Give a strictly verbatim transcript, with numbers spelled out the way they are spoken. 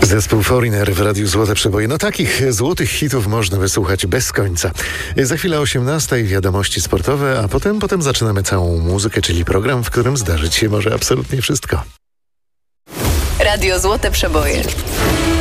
Zespół Foreigner w Radiu Złote Przeboje. No takich złotych hitów można wysłuchać bez końca. Za chwilę osiemnastej wiadomości sportowe, a potem, potem zaczynamy całą muzykę, czyli program, w którym zdarzyć się może absolutnie wszystko. Radio Złote Przeboje.